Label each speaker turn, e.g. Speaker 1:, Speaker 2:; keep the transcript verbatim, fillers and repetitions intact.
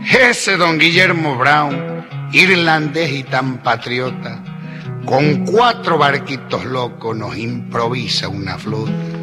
Speaker 1: Ese don Guillermo Brown, irlandés y tan patriota, con cuatro barquitos locos nos improvisa una flota.